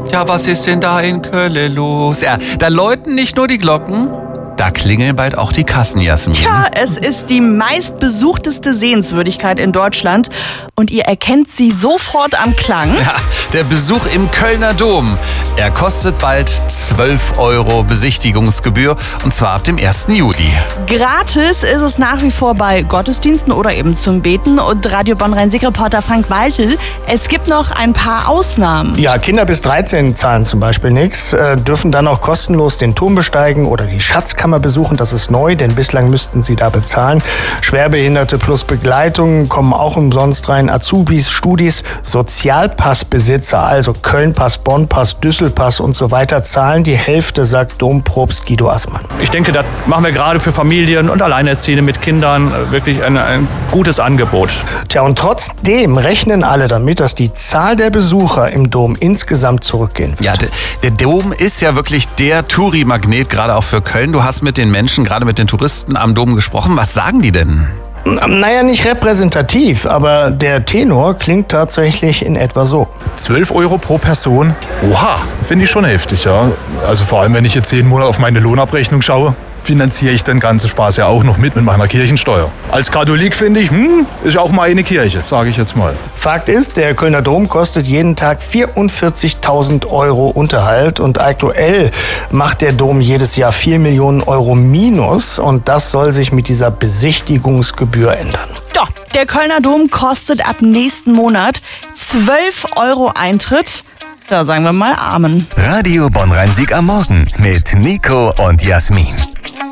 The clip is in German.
Ja, was ist denn da in Köln los? Ja, da läuten nicht nur die Glocken, da klingeln bald auch die Kassen, Jasmin. Ja, es ist die meistbesuchteste Sehenswürdigkeit in Deutschland und ihr erkennt sie sofort am Klang. Ja, der Besuch im Kölner Dom. Er kostet bald 12 € Besichtigungsgebühr und zwar ab dem 1. Juli. Gratis ist es nach wie vor bei Gottesdiensten oder eben zum Beten. Und Radio Bonn-Rhein-Sieg-Reporter Frank Waltel, es gibt noch ein paar Ausnahmen. Ja, Kinder bis 13 zahlen zum Beispiel nichts, dürfen dann auch kostenlos den Turm besteigen oder die Schatzkammer besuchen. Das ist neu, denn bislang müssten sie da bezahlen. Schwerbehinderte plus Begleitung kommen auch umsonst rein. Azubis, Studis, Sozialpassbesitzer, also Köln-Pass, Bonn-Pass, Düsselpass und so weiter, zahlen die Hälfte, sagt Dompropst Guido Assmann. Ich denke, das machen wir gerade für Familien und Alleinerziehende mit Kindern wirklich ein gutes Angebot. Tja, und trotzdem rechnen alle damit, dass die Zahl der Besucher im Dom insgesamt zurückgehen wird. Ja, der Dom ist ja wirklich der Touri-Magnet, gerade auch für Köln. Du hast mit den Menschen, gerade mit den Touristen am Dom gesprochen. Was sagen die denn? Naja, nicht repräsentativ, aber der Tenor klingt tatsächlich in etwa so. 12 € pro Person? Oha, finde ich schon heftig, ja. Also vor allem, wenn ich jetzt jeden Monat auf meine Lohnabrechnung schaue, finanziere ich den ganzen Spaß ja auch noch mit meiner Kirchensteuer. Als Katholik finde ich, ist auch mal eine Kirche, sage ich jetzt mal. Fakt ist, der Kölner Dom kostet jeden Tag 44.000 € Unterhalt und aktuell macht der Dom jedes Jahr 4 Millionen € Minus und das soll sich mit dieser Besichtigungsgebühr ändern. Ja, der Kölner Dom kostet ab nächsten Monat 12 € Eintritt. Da sagen wir mal Amen. Radio Bonn-Rhein-Sieg am Morgen mit Nico und Jasmin.